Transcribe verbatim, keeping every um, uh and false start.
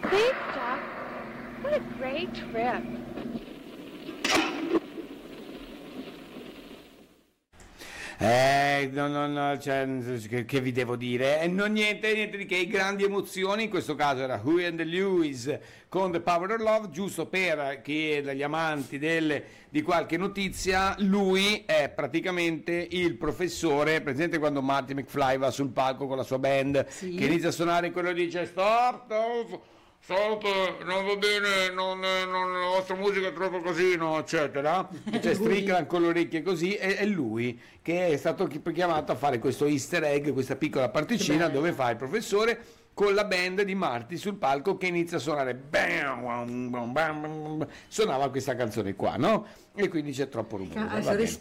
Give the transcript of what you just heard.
Thanks, Doc. What a great trip. Eh, no, no, no, cioè, che, che vi devo dire? Eh, non niente, niente di che, grandi emozioni, in questo caso era Huey and the Lewis con The Power of Love, giusto per che gli amanti delle, di qualche notizia, lui è praticamente il professore, presente quando Marty McFly va sul palco con la sua band, Sì. che inizia a suonare e quello dice stop, stop. Stop, non va bene, non, non, la vostra musica è troppo casino, eccetera. Cioè Strickland con le orecchie così, e è lui che è stato chiamato a fare questo easter egg, questa piccola particina dove fa il professore con la band di Marty sul palco che inizia a suonare, bam, bam, bam, bam, suonava questa canzone qua, no? E quindi c'è troppo rumore. Adesso res-